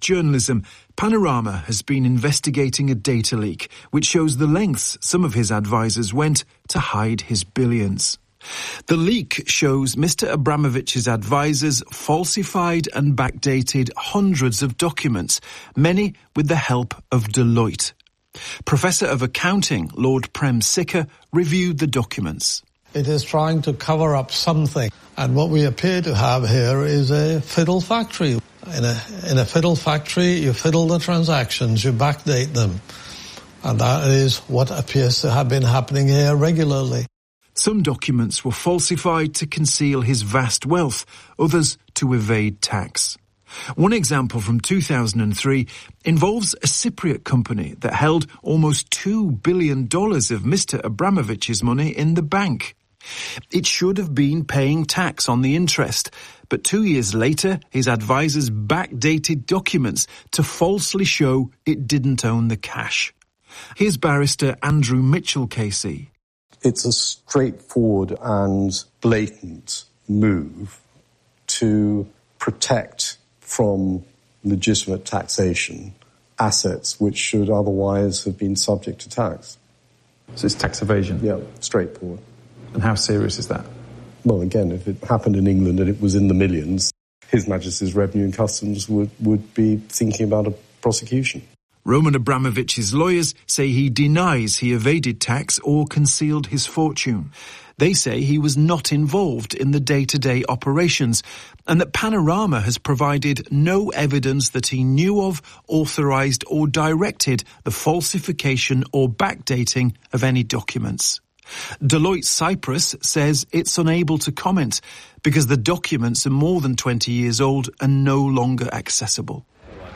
journalism, Panorama has been investigating a data leak which shows the lengths some of his advisors went to hide his billions. The leak shows Mr. Abramovich's advisors falsified and backdated hundreds of documents, many with the help of Deloitte. Professor of Accounting Lord Prem Sikka reviewed the documents. It is trying to cover up something, and what we appear to have here is a fiddle factory. In a fiddle factory, you fiddle the transactions, you backdate them, and that is what appears to have been happening here regularly. Some documents were falsified to conceal his vast wealth, others to evade tax. One example from 2003 involves a Cypriot company that held almost $2 billion of Mr. Abramovich's money in the bank. It should have been paying tax on the interest, but 2 years later, his advisors backdated documents to falsely show it didn't own the cash. Here's barrister Andrew Mitchell KC. It's a straightforward and blatant move to protect from legitimate taxation assets which should otherwise have been subject to tax. So it's tax evasion? Yeah, straightforward. And how serious is that? Well, again, if it happened in England and it was in the millions, His Majesty's Revenue and Customs would be thinking about a prosecution. Roman Abramovich's lawyers say he denies he evaded tax or concealed his fortune. They say he was not involved in the day-to-day operations and that Panorama has provided no evidence that he knew of, authorised or directed the falsification or backdating of any documents. Deloitte Cyprus says it's unable to comment because the documents are more than 20 years old and no longer accessible.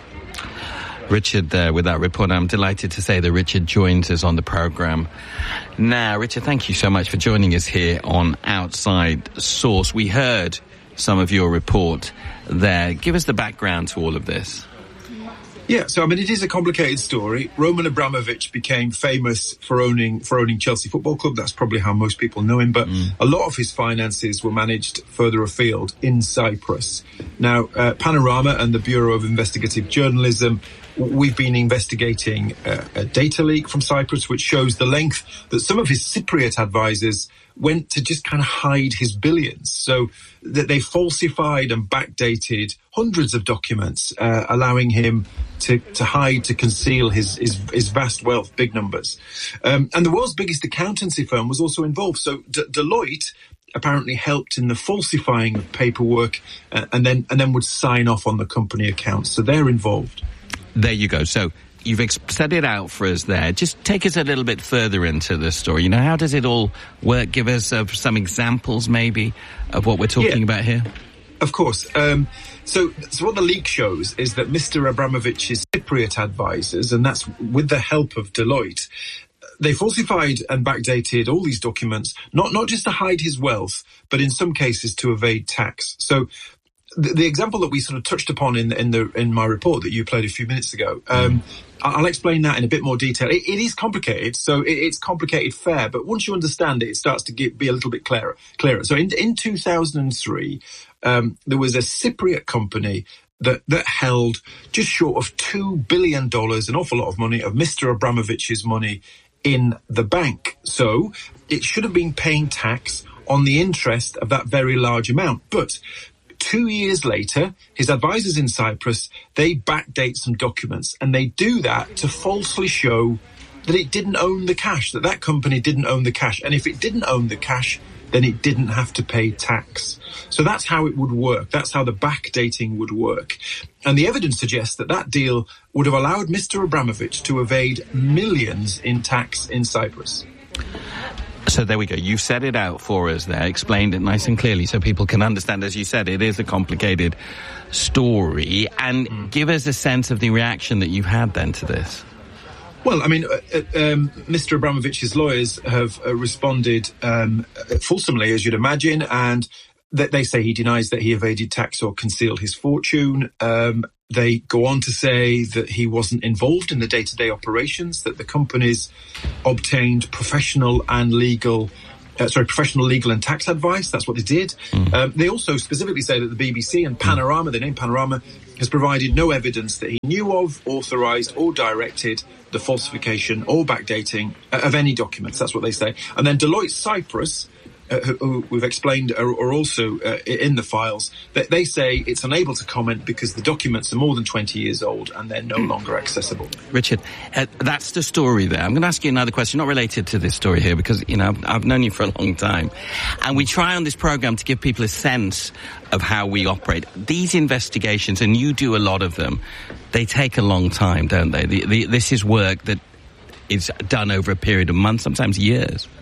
Richard there with that report. I'm delighted to say that Richard joins us on the programme. Now, Richard, thank you so much for joining us here on Outside Source. We heard some of your report there. Give us the background to all of this. Yeah, so I mean, it is a complicated story. Roman Abramovich became famous for owning Chelsea Football Club. That's probably how most people know him. But a lot of his finances were managed further afield in Cyprus. Now, Panorama and the Bureau of Investigative Journalism, we've been investigating a data leak from Cyprus, which shows the length that some of his Cypriot advisors went to just kind of hide his billions. So that they falsified and backdated hundreds of documents, allowing him to hide, to conceal his vast wealth, big numbers. And the world's biggest accountancy firm was also involved. So Deloitte apparently helped in the falsifying of paperwork and then would sign off on the company accounts. So they're involved. There you go. So you've set it out for us there. Just take us a little bit further into the story. You know, how does it all work? Give us some examples maybe of what we're talking about here. Of course. So what the leak shows is that Mr. Abramovich's Cypriot advisors, and that's with the help of Deloitte, they falsified and backdated all these documents, not just to hide his wealth, but in some cases to evade tax. So the example that we sort of touched upon in my report that you played a few minutes ago, I'll explain that in a bit more detail. It is complicated, so it's complicated fair, but once you understand it, it starts to be a little bit clearer. So in 2003, there was a Cypriot company that held just short of $2 billion, an awful lot of money, of Mr. Abramovich's money in the bank. So it should have been paying tax on the interest of that very large amount. But 2 years later, his advisors in Cyprus, they backdate some documents, and they do that to falsely show that it didn't own the cash, that company didn't own the cash. And if it didn't own the cash, then it didn't have to pay tax. So that's how it would work. That's how the backdating would work. And the evidence suggests that deal would have allowed Mr. Abramovich to evade millions in tax in Cyprus. So there we go. You've set it out for us there, explained it nice and clearly so people can understand. As you said, it is a complicated story. And give us a sense of the reaction that you've had then to this. Well, I mean, Mr. Abramovich's lawyers have responded fulsomely, as you'd imagine, and they say he denies that he evaded tax or concealed his fortune. They go on to say that he wasn't involved in the day-to-day operations, that the companies obtained professional legal and tax advice. That's what they did. They also specifically say that the BBC and Panorama, they name Panorama, has provided no evidence that he knew of, authorised or directed the falsification or backdating of any documents. That's what they say. And then Deloitte Cyprus, who we've explained are also in the files, that they say it's unable to comment because the documents are more than 20 years old and they're no longer accessible. Richard, that's the story there. I'm going to ask you another question, not related to this story here, because, you know, I've known you for a long time. And we try on this programme to give people a sense of how we operate. These investigations, and you do a lot of them, they take a long time, don't they? This is work that is done over a period of months, sometimes years.